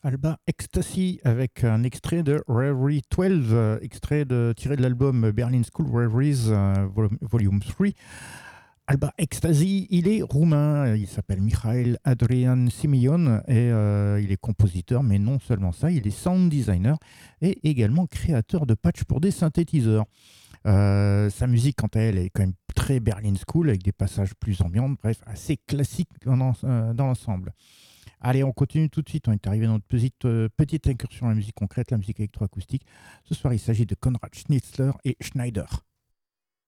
Alba Ecstasy avec un extrait de Reverie 12, tiré de l'album Berlin School Reveries Volume 3. Alba Ecstasy, il est roumain, il s'appelle Mihail Adrian Simion et il est compositeur, mais non seulement ça, il est sound designer et également créateur de patchs pour des synthétiseurs. Sa musique, quant à elle, est quand même très Berlin School avec des passages plus ambiants, bref, assez classique dans l'ensemble. Allez, on continue tout de suite. On est arrivé dans notre petite incursion à la musique concrète, la musique électroacoustique. Ce soir, il s'agit de Konrad Schnitzler et Schneider.